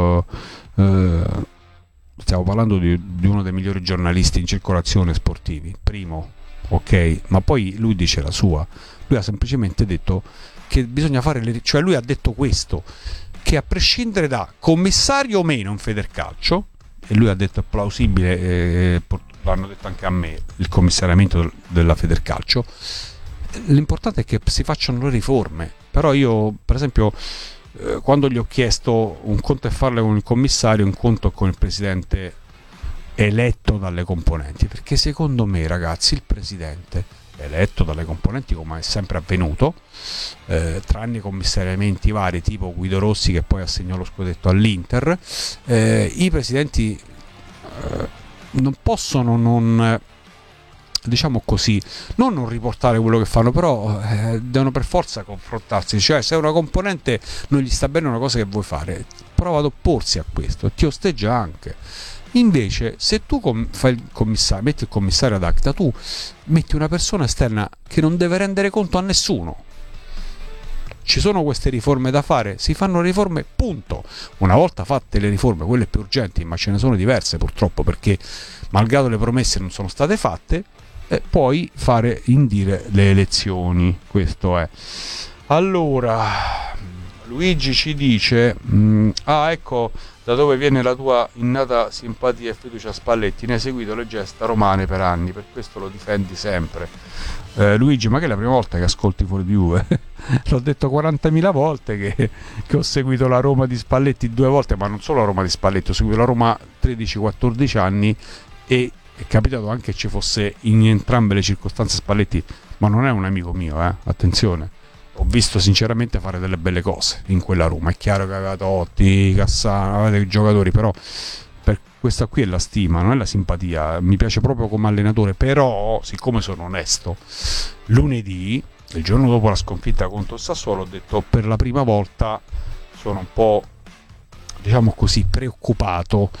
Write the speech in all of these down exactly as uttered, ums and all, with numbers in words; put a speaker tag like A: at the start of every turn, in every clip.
A: eh, stiamo parlando di, di uno dei migliori giornalisti in circolazione sportivi, primo, ok, ma poi lui dice la sua. Lui ha semplicemente detto che bisogna fare le, cioè lui ha detto questo, che a prescindere da commissario o meno in Federcalcio, e lui ha detto è plausibile, eh, l'hanno detto anche a me, il commissariamento della Federcalcio, l'importante è che si facciano le riforme. Però io, per esempio, eh, quando gli ho chiesto, un conto è farle con il commissario, un conto con il presidente eletto dalle componenti, perché secondo me, ragazzi, il presidente eletto dalle componenti, come è sempre avvenuto, eh, tranne i commissariamenti vari tipo Guido Rossi che poi assegnò lo scudetto all'Inter, eh, i presidenti eh, non possono non, diciamo così, non non riportare quello che fanno, però eh, devono per forza confrontarsi. Cioè, se una componente non gli sta bene una cosa che vuoi fare, prova ad opporsi a questo, ti osteggia anche. Invece, se tu com- fai il commissario, metti il commissario ad acta, tu metti una persona esterna che non deve rendere conto a nessuno. Ci sono queste riforme da fare, si fanno riforme, punto. Una volta fatte le riforme, quelle più urgenti, ma ce ne sono diverse purtroppo, perché malgrado le promesse non sono state fatte, eh, puoi fare indire le elezioni. Questo è. Allora, Luigi ci dice, mh, ah ecco da dove viene la tua innata simpatia e fiducia a Spalletti, ne hai seguito le gesta romane per anni, per questo lo difendi sempre. Eh, Luigi, ma che è la prima volta che ascolti Fuori di Juve? L'ho detto quarantamila volte che, che ho seguito la Roma di Spalletti due volte, ma non solo la Roma di Spalletti, ho seguito la Roma tredici quattordici anni, e è capitato anche che ci fosse in entrambe le circostanze Spalletti, ma non è un amico mio, eh? Attenzione. Ho visto sinceramente fare delle belle cose in quella Roma. È chiaro che aveva Totti, Cassano, aveva dei giocatori, però per questa qui è la stima, non è la simpatia. Mi piace proprio come allenatore, però siccome sono onesto, lunedì, il giorno dopo la sconfitta contro il Sassuolo, ho detto per la prima volta sono un po', diciamo così, preoccupato,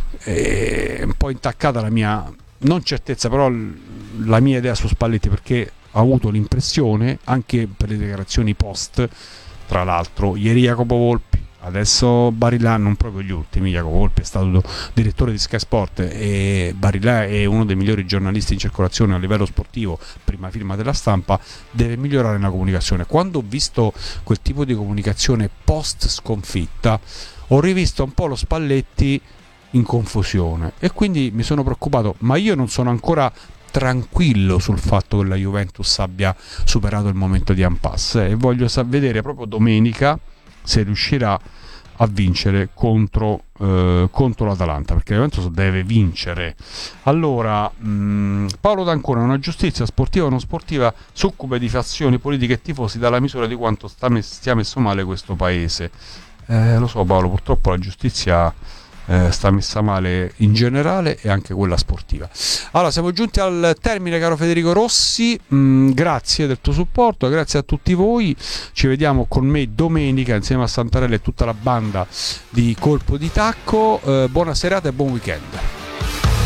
A: e un po' intaccata la mia, non certezza, però la mia idea su Spalletti, perché ho avuto l'impressione, anche per le dichiarazioni post, tra l'altro ieri Jacopo Volpi, adesso Barilà, non proprio gli ultimi, Jacopo Volpi è stato direttore di Sky Sport e Barilà è uno dei migliori giornalisti in circolazione a livello sportivo, prima firma della Stampa, deve migliorare la comunicazione. Quando ho visto quel tipo di comunicazione post sconfitta, ho rivisto un po' lo Spalletti in confusione e quindi mi sono preoccupato, ma io non sono ancora tranquillo sul fatto che la Juventus abbia superato il momento di impasse, e voglio vedere proprio domenica se riuscirà a vincere contro, eh, contro l'Atalanta, perché la Juventus deve vincere. Allora, mh, Paolo D'Ancona, una giustizia sportiva o non sportiva succube di fazioni politiche e tifosi dalla misura di quanto sta mess- stia messo male questo paese. Eh, lo so Paolo, purtroppo la giustizia Eh, sta messa male in generale e anche quella sportiva. Allora, siamo giunti al termine, caro Federico Rossi. Mm, grazie del tuo supporto, grazie a tutti voi. Ci vediamo con me domenica insieme a Santarelli e tutta la banda di Colpo di Tacco. Eh, buona serata e buon weekend.